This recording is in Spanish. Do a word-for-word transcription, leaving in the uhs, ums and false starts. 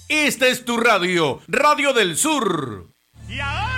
Esta es tu radio, Radio del Sur. Y ahora